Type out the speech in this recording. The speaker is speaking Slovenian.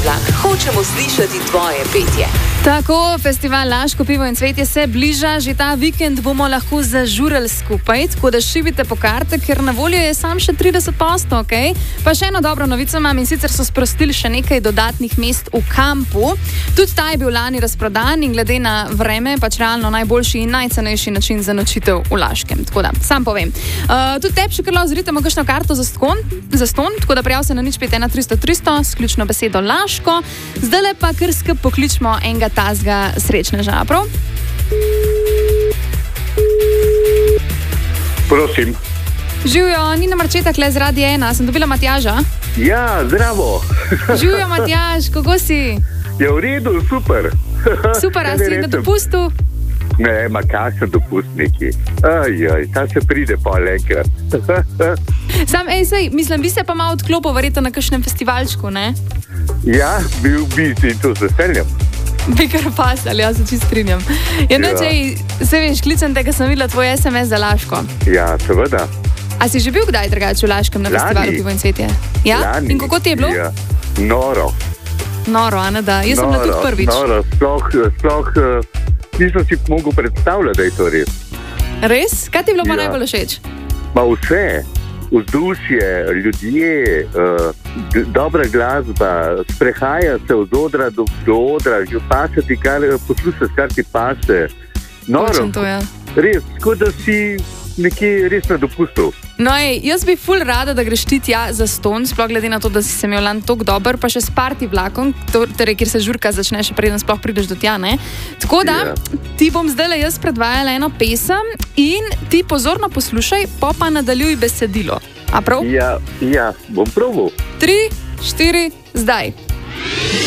vlak. Hočemo slišati tvoje petje. Tako, festival Laško pivo in cvetje se bliža, že ta vikend bomo lahko zažurali skupaj, tako da šibite po karte, ker na voljo je sam še 30%, ok? Pa še eno dobro novico imam in sicer so sprostili še nekaj dodatnih mest v kampu. Tudi ta je bil lani razprodan in glede na vreme pač realno najboljši in najcenejši način za nočitev v Laškem. Tako da, sam povem. Tudi tebi še kar lahko zritemo kakšno karto za ston, tako da prijav se na 051 300 300 s ključno besedo Laško. Zdajle pa kar skup pokličemo enega tazga srečneža, prav? Prosim. Živjo, Nina Marčeta, kle z Radia 1, sem dobila Matjaža. Ja, zdravo. Živjo, Matjaž, kako si? Je v redu, super. Super, a si na dopustu? Ne, ma kakšen dopust neki. Ta se pride pa enkrat. Sam, mislim, bi se pa malo odklopil verjetno na kakšnem festivalčku, ne? Ja, bi si to z veseljem. Bi kar pasali, jaz se čisto strinjam. Se veš, klicam te, ker sem videla tvoj SMS za Laško. Ja, seveda. A si že bil kdaj drugače v Laškem na festivalu pivo in cvetje? Ja? Lani. In kako ti je bilo? Ja. Noro. Noro, a ne da. Jaz sem bila tudi prvič. Noro, sploh nisem si mogel predstavljati, da je to res. Res? Kaj ti je bilo pa najbolj všeč? Ma vse. Vzdušje, ljudje, dobra glasba, sprehaja se od odra do odra, paše ti kar, poslušaš, kar ti paše. Noro, to, ja. Res, kot da si nekje res na dopustu. No, jaz bi ful rada, da greš ti tja za ston, sploh glede na to, da si se imel lan tok dober, pa še s party vlakom, torej, kjer se žurka začne, še preden sploh prideš do tja, ne? Tako da, ti bom zdajle jaz predvajala eno pesem in ti pozorno poslušaj, pa nadaljuj besedilo. A prav? Ja, bom probal. 3, 4, zdaj.